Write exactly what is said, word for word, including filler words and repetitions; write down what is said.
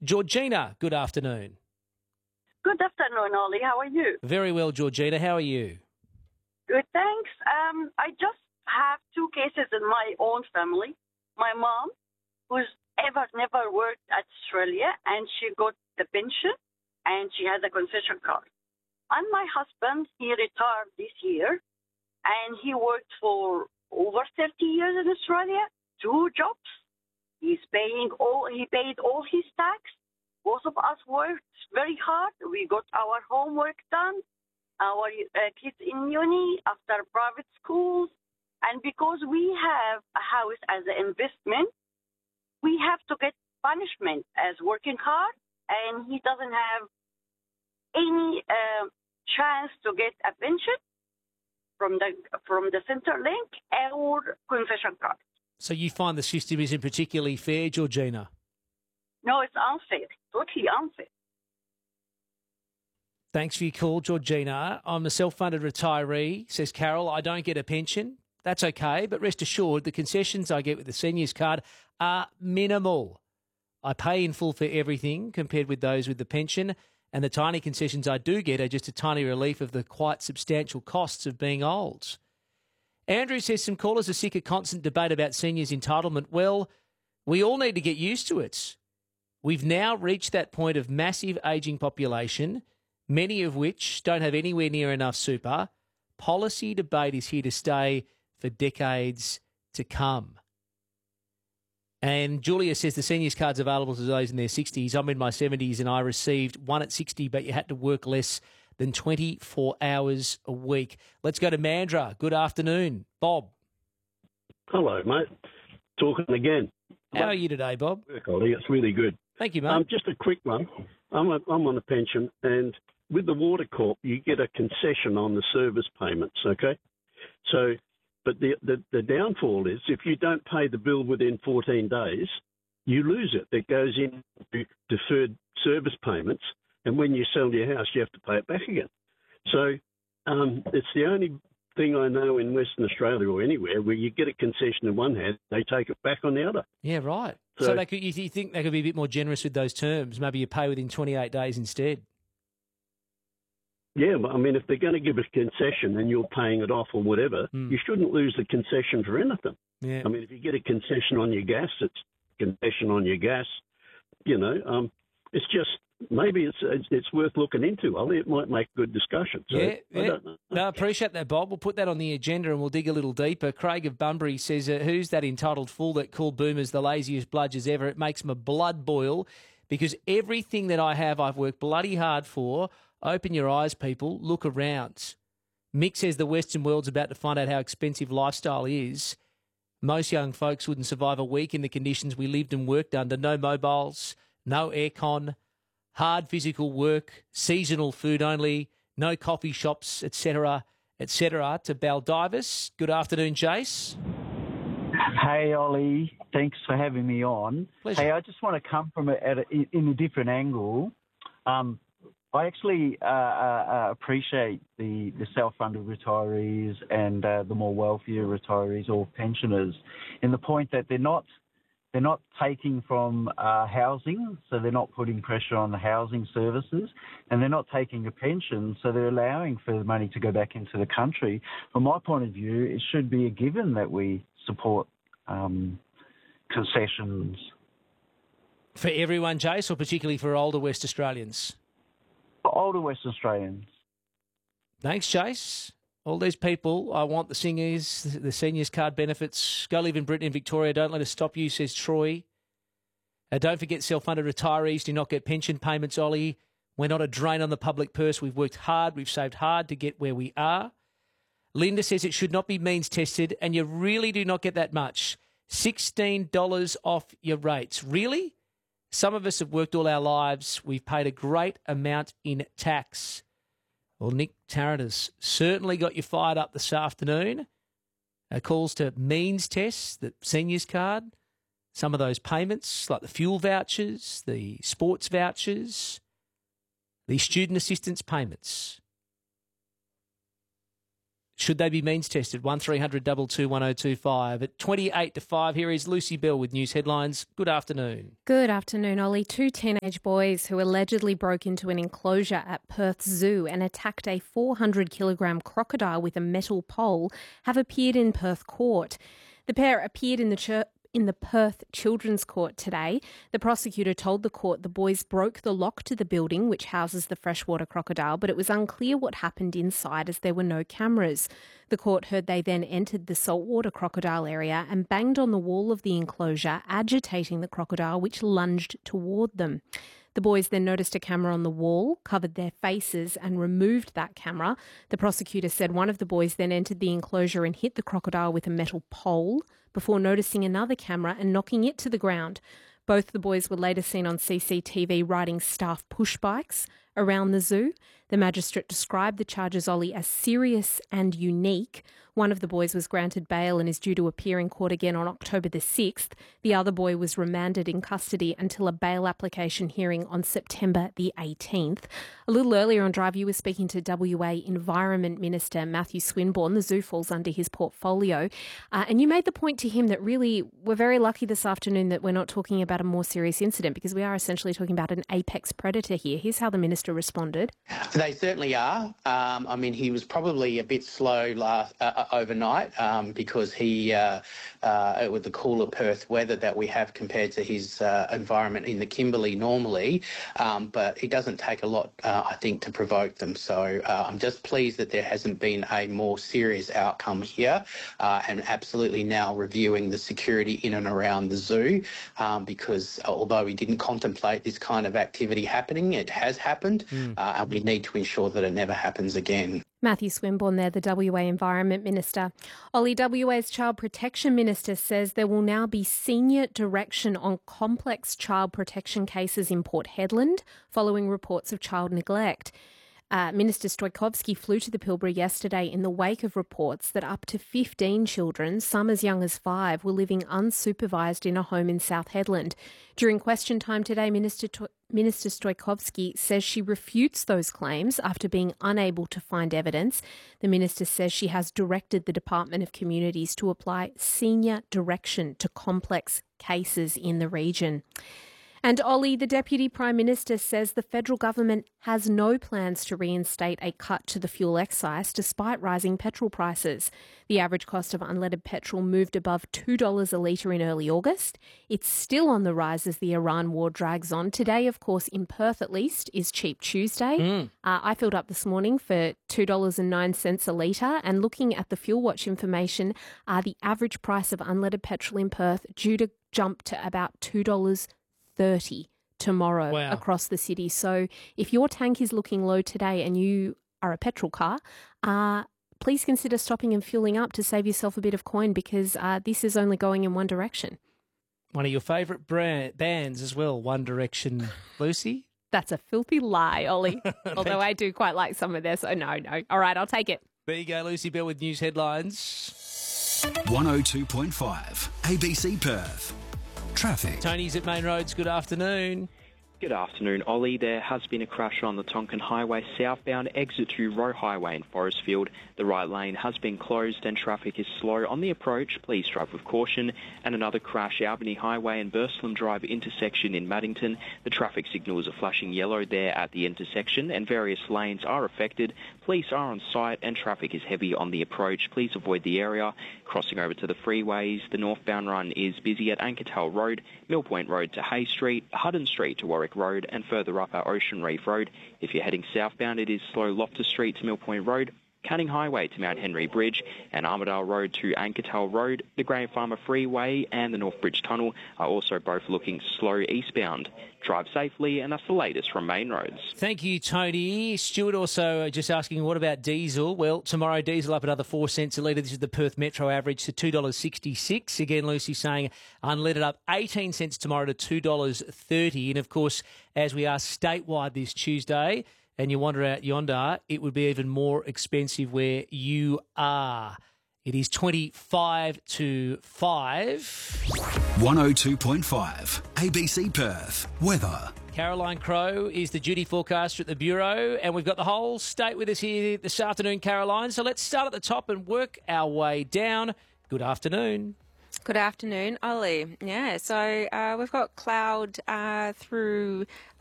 Georgina, good afternoon. Good afternoon, Ollie. How are you? Very well, Georgina. How are you? Good, thanks. Um, I just have two cases in my own family. My mom, who's ever never worked at Australia, and she got the pension, and she has a concession card. And my husband, he retired this year, and he worked for over thirty years in Australia, two jobs. He's paying all, he paid all his tax. Both of us worked very hard. We got our homework done, our uh, kids in uni, after private schools. And because we have a house as an investment, we have to get punishment as working hard, and he doesn't have any uh, chance to get a pension from the from the Centrelink or concession card. So you find the system isn't particularly fair, Georgina? No, it's unfair, totally unfair. Thanks for your call, Georgina. I'm a self-funded retiree, says Carol. I don't get a pension. That's okay, but rest assured the concessions I get with the seniors card are minimal. I pay in full for everything compared with those with the pension, and the tiny concessions I do get are just a tiny relief of the quite substantial costs of being old. Andrew says some callers are sick of constant debate about seniors' entitlement. Well, we all need to get used to it. We've now reached that point of massive ageing population, many of which don't have anywhere near enough super. Policy debate is here to stay for decades to come. And Julia says the seniors card's available to those in their sixties. I'm in my seventies and I received one at sixty, but you had to work less than twenty-four hours a week. Let's go to Mandurah. Good afternoon. Bob. Hello, mate. Talking again. How are you today, Bob? Work, Ollie. It's really good. Thank you, mate. Um, just a quick one. I'm, a, I'm on a pension, and with the Water Corp, you get a concession on the service payments, okay? So, but the, the, the downfall is if you don't pay the bill within fourteen days, you lose it. It goes into deferred service payments, and when you sell your house, you have to pay it back again. So um, it's the only thing I know in Western Australia or anywhere where you get a concession in one hand, they take it back on the other. Yeah, right. So, So- they could, you think they could be a bit more generous with those terms? Maybe you pay within twenty-eight days instead? Yeah, but I mean, if they're going to give a concession and you're paying it off or whatever, Mm. you shouldn't lose the concession for anything. Yeah. I mean, if you get a concession on your gas, it's a concession on your gas. You know, um, it's just maybe it's, it's it's worth looking into, Ollie. It might make good discussion. So, Yeah, I yeah. don't know. No, I appreciate that, Bob. We'll put that on the agenda and we'll dig a little deeper. Craig of Bunbury says, uh, who's that entitled fool that called boomers the laziest bludgers ever? It makes my blood boil because everything that I have, I've worked bloody hard for. Open your eyes, people. Look around. Mick says the Western world's about to find out how expensive lifestyle is. Most young folks wouldn't survive a week in the conditions we lived and worked under. No mobiles, no aircon, hard physical work, seasonal food only, no coffee shops, et cetera, et cetera. To Baldivis, good afternoon, Jace. Hey, Ollie. Thanks for having me on. Pleasure. Hey, I just want to come from it at a, in a different angle. Um, I actually uh, uh, appreciate the, the self-funded retirees and uh, the more wealthier retirees or pensioners in the point that they're not they're not taking from uh, housing, so they're not putting pressure on the housing services, and they're not taking a pension, so they're allowing for the money to go back into the country. From my point of view, it should be a given that we support um, concessions. For everyone, Jace, or particularly for older West Australians? For older West Australians. Thanks, Jace. All these people, I want the singers, the seniors card benefits. Go live in Britain and Victoria. Don't let us stop you, says Troy. Uh, don't forget self-funded retirees do not get pension payments, Ollie. We're not a drain on the public purse. We've worked hard. We've saved hard to get where we are. Linda says it should not be means tested, and you really do not get that much. sixteen dollars off your rates. Really? Some of us have worked all our lives. We've paid a great amount in tax. Well, Nick Tarrant has certainly got you fired up this afternoon. Uh, calls to means tests, the seniors card, some of those payments like the fuel vouchers, the sports vouchers, the student assistance payments. Should they be means tested? one three hundred two two one oh two five. At twenty-eight to five, here is Lucy Bell with news headlines. Good afternoon. Good afternoon, Ollie. Two teenage boys who allegedly broke into an enclosure at Perth Zoo and attacked a four hundred kilogram crocodile with a metal pole have appeared in Perth Court. The pair appeared in the church. In the Perth Children's Court today, the prosecutor told the court the boys broke the lock to the building which houses the freshwater crocodile, but it was unclear what happened inside as there were no cameras. The court heard they then entered the saltwater crocodile area and banged on the wall of the enclosure, agitating the crocodile, which lunged toward them. The boys then noticed a camera on the wall, covered their faces and removed that camera. The prosecutor said one of the boys then entered the enclosure and hit the crocodile with a metal pole before noticing another camera and knocking it to the ground. Both the boys were later seen on C C T V riding staff push bikes around the zoo. The magistrate described the charges, Ollie, as serious and unique. One of the boys was granted bail and is due to appear in court again on October the sixth. The other boy was remanded in custody until a bail application hearing on September the eighteenth. A little earlier on Drive, you were speaking to W A Environment Minister Matthew Swinburne. The zoo falls under his portfolio. Uh, and you made the point to him that really we're very lucky this afternoon that we're not talking about a more serious incident because we are essentially talking about an apex predator here. Here's how the minister responded. They certainly are. Um, I mean, he was probably a bit slow last, uh, overnight um, because he, uh, uh, with the cooler Perth weather that we have compared to his uh, environment in the Kimberley normally, um, but it doesn't take a lot, uh, I think, to provoke them. So uh, I'm just pleased that there hasn't been a more serious outcome here uh, and absolutely now reviewing the security in and around the zoo um, because although we didn't contemplate this kind of activity happening, it has happened mm. uh, and we need to ensure that it never happens again. Matthew Swinburne there, the W A Environment Minister. Ollie, W A's Child Protection Minister says there will now be senior direction on complex child protection cases in Port Hedland following reports of child neglect. Uh, Minister Stoikovski flew to the Pilbara yesterday in the wake of reports that up to fifteen children, some as young as five, were living unsupervised in a home in South Hedland. During question time today, Minister to- Minister Stoikovski says she refutes those claims after being unable to find evidence. The minister says she has directed the Department of Communities to apply senior direction to complex cases in the region. And Ollie, the Deputy Prime Minister, says the federal government has no plans to reinstate a cut to the fuel excise despite rising petrol prices. The average cost of unleaded petrol moved above two dollars a litre in early August. It's still on the rise as the Iran war drags on. Today, of course, in Perth at least, is Cheap Tuesday. Mm. Uh, I filled up this morning for two dollars and nine cents a litre, and looking at the Fuel Watch information, uh, the average price of unleaded petrol in Perth due to jump to about two dollars thirty tomorrow wow. across the city. So if your tank is looking low today and you are a petrol car, uh, please consider stopping and fueling up to save yourself a bit of coin because uh, this is only going in one direction. One of your favourite brand, bands as well, One Direction, Lucy? That's a filthy lie, Ollie. Although I do quite like some of theirs, so no, no. All right, I'll take it. There you go, Lucy Bell with news headlines. one oh two point five, A B C Perth. Traffic. Tony's at Main Roads. Good afternoon. Good afternoon, Ollie. There has been a crash on the Tonkin Highway southbound exit to Roe Highway in Forestfield. The right lane has been closed and traffic is slow on the approach. Please drive with caution. And another crash, Albany Highway and Burslem Drive intersection in Maddington. The traffic signals are flashing yellow there at the intersection and various lanes are affected. Police are on site and traffic is heavy on the approach. Please avoid the area. Crossing over to the freeways, the northbound run is busy at Ankertale Road, Mill Point Road to Hay Street, Hutton Street to Warwick Road and further up at Ocean Reef Road. If you're heading southbound, it is slow Loftus Street to Mill Point Road, Canning Highway to Mount Henry Bridge and Armidale Road to Ankertale Road. The Graham Farmer Freeway and the North Bridge Tunnel are also both looking slow eastbound. Drive safely, and that's the latest from Main Roads. Thank you, Tony. Stuart also just asking, what about diesel? Well, tomorrow diesel up another four cents a litre. This is the Perth Metro average to two dollars sixty-six. Again, Lucy saying unleaded up eighteen cents tomorrow to two dollars thirty. And, of course, as we are statewide this Tuesday, and you wander out yonder, it would be even more expensive where you are. It is twenty-five to five. one oh two point five, A B C Perth. Weather. Caroline Crowe is the duty forecaster at the Bureau, and we've got the whole state with us here this afternoon, Caroline. So let's start at the top and work our way down. Good afternoon. Good afternoon, Ollie. Yeah, so uh, we've got cloud uh, through